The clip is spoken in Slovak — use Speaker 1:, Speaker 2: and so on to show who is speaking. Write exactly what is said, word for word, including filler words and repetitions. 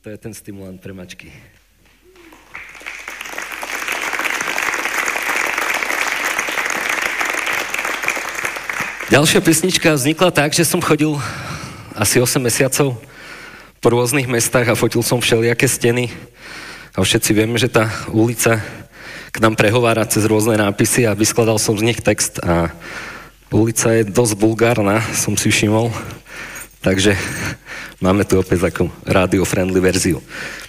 Speaker 1: To je ten stimulant pre mačky. Ďalšia pesnička vznikla tak, že som chodil asi osem mesiacov po rôznych mestách a fotil som všelijaké steny. A všetci vieme, že tá ulica k nám prehovára cez rôzne nápisy a vyskladal som z nich text a ulica je dosť vulgárna, som si všimol. Takže máme tu opäť takú radio-friendly verziu.